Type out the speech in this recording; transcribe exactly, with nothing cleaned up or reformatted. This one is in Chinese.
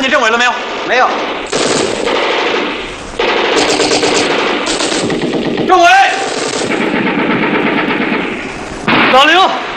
见政委了没有？ 没有。 政委，老刘。